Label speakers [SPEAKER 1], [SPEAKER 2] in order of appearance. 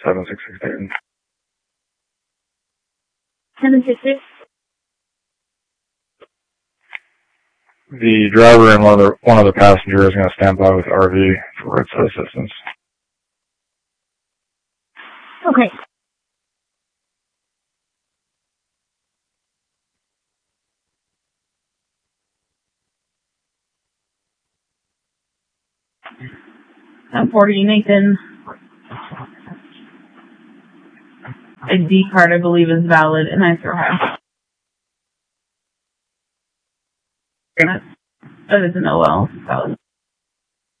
[SPEAKER 1] 766.
[SPEAKER 2] 766.
[SPEAKER 1] The driver and one other passenger is going to stand by with RV for roadside assistance.
[SPEAKER 2] Okay. I'm 40, Nathan. ID card, I believe, is valid, and I still have. That is an OL. Valid.